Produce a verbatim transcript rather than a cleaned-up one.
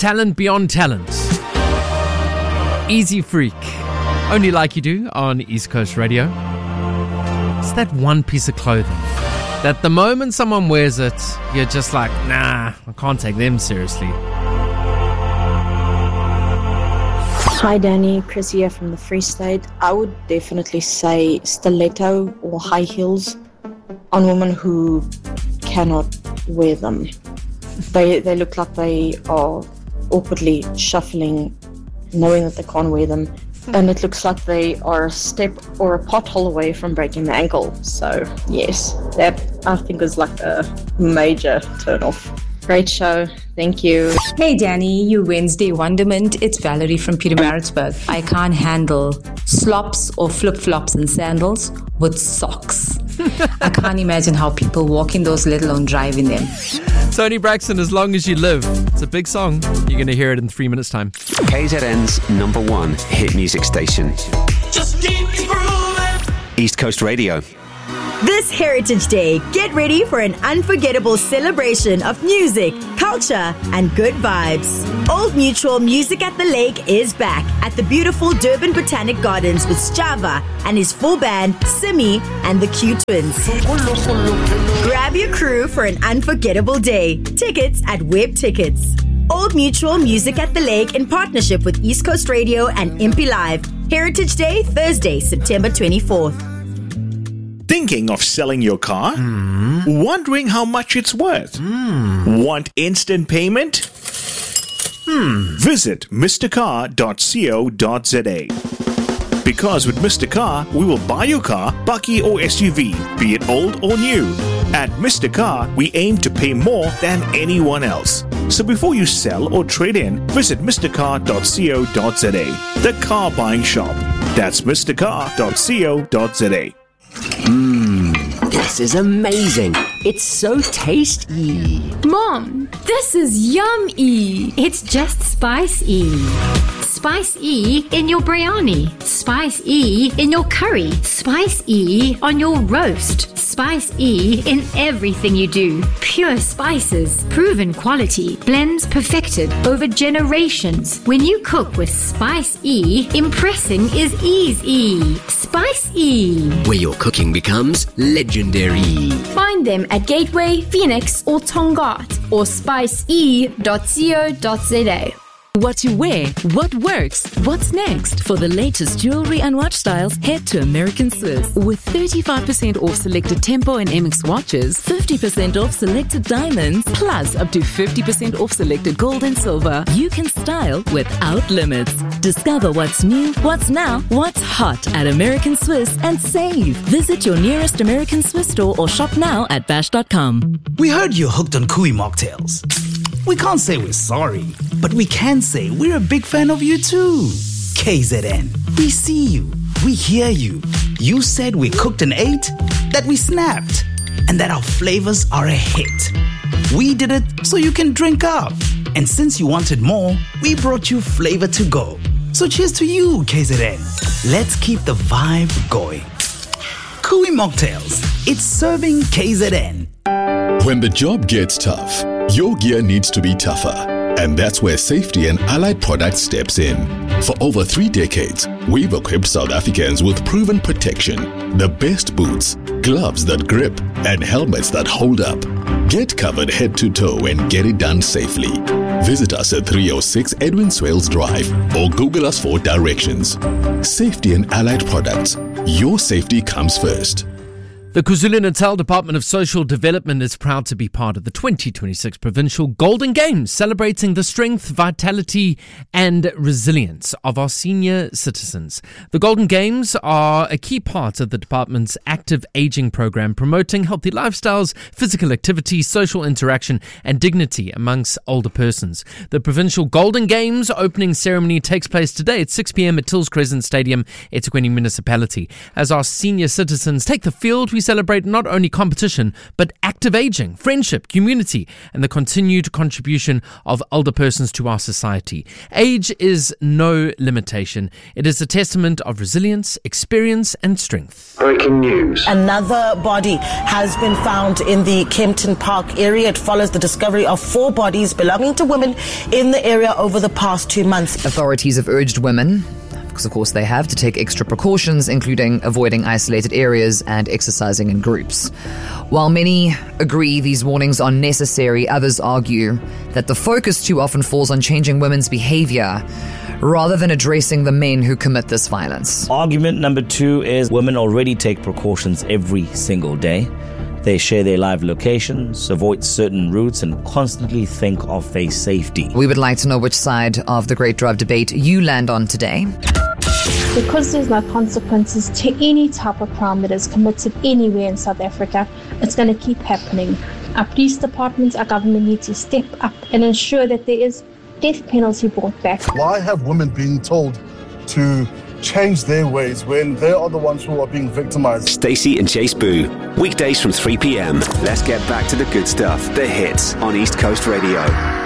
talent beyond talent. Easy Freak. Only Like You Do on East Coast Radio. It's that one piece of clothing that the moment someone wears it, you're just like, nah, I can't take them seriously. Hi Danny, Chris here from the Free State. I would definitely say stiletto or high heels on women who cannot wear them. They they look like they are awkwardly shuffling, knowing that they can't wear them. And it looks like they are a step or a pothole away from breaking the ankle. So yes, that I think is like a major turn off. Great show. Thank you. Hey Danny, you Wednesday wonderment. It's Valerie from Pietermaritzburg. I can't handle slops or flip-flops and sandals with socks. I can't imagine how people walk in those, let alone drive in them. Tony Braxton, As Long As You Live. It's a big song. You're going to hear it in three minutes' time. K Z N's number one hit music station. Just keep grooving. East Coast Radio. This Heritage Day, get ready for an unforgettable celebration of music, culture, and good vibes. Old Mutual Music at the Lake is back at the beautiful Durban Botanic Gardens with Sjava and his full band, Simi and the Q Twins. Grab your crew for an unforgettable day. Tickets at Web Tickets. Old Mutual Music at the Lake in partnership with East Coast Radio and Impi Live. Heritage Day, Thursday, September twenty-fourth. Thinking of selling your car? Mm. Wondering how much it's worth? Mm. Want instant payment? Hmm. Visit mister car dot co dot za. Because with Mister Car, we will buy your car, bakkie or S U V, be it old or new. At Mister Car, we aim to pay more than anyone else. So before you sell or trade in, visit mister car dot co dot za, the car buying shop. That's mister car dot co dot za. Mmm, this is amazing. It's so tasty. Mom, this is yummy. It's just Spice-E. Spice-E in your biryani. Spice-E in your curry. Spice-E on your roast. Spice-E in everything you do. Pure spices, proven quality, blends perfected over generations. When you cook with Spice-E, impressing is easy. Spice-E. Where your cooking becomes legendary. Find them at Gateway, Phoenix, or Tongaat, or spice e dot co dot za. What to wear, what works, what's next? For the latest jewelry and watch styles, head to American Swiss. With thirty-five percent off selected Tempo and M X watches, fifty percent off selected diamonds, plus up to fifty percent off selected gold and silver. You can style without limits. Discover what's new, what's now, what's hot at American Swiss and save. Visit your nearest American Swiss store or shop now at bash dot com. We heard you're hooked on Kui mocktails. We can't say we're sorry, but we can say we're a big fan of you too. K Z N, we see you, we hear you. You said we cooked and ate, that we snapped, and that our flavors are a hit. We did it so you can drink up. And since you wanted more, we brought you flavor to go. So cheers to you, K Z N. Let's keep the vibe going. Kui Mocktails, it's serving K Z N. When the job gets tough, your gear needs to be tougher. And that's where Safety and Allied Products steps in. For over three decades, we've equipped South Africans with proven protection. The best boots, gloves that grip, and helmets that hold up. Get covered head to toe and get it done safely. Visit us at three oh six Edwin Swales Drive or Google us for directions. Safety and Allied Products. Your safety comes first. The KwaZulu-Natal Department of Social Development is proud to be part of the twenty twenty-six Provincial Golden Games, celebrating the strength, vitality and resilience of our senior citizens. The Golden Games are a key part of the department's active aging program, promoting healthy lifestyles, physical activity, social interaction and dignity amongst older persons. The Provincial Golden Games opening ceremony takes place today at six p.m. at Tills Crescent Stadium, eThekwini Municipality. As our senior citizens take the field, we celebrate not only competition, but active aging, friendship, community, and the continued contribution of older persons to our society. Age is no limitation. It is a testament of resilience, experience, and strength. Breaking news. Another body has been found in the Kempton Park area. It follows the discovery of four bodies belonging to women in the area over the past two months. Authorities have urged women, because of course they have, to take extra precautions, including avoiding isolated areas and exercising in groups. While many agree these warnings are necessary, others argue that the focus too often falls on changing women's behavior rather than addressing the men who commit this violence. Argument number two is women already take precautions every single day. They share their live locations, avoid certain routes, and constantly think of their safety. We would like to know which side of the Great Drive debate you land on today. Because there's no consequences to any type of crime that is committed anywhere in South Africa, it's going to keep happening. Our police departments, our government need to step up and ensure that there is death penalty brought back. Why have women been told to change their ways when they are the ones who are being victimized? Stacey and Chase Boo, weekdays from three p.m. Let's get back to the good stuff, the hits on East Coast Radio.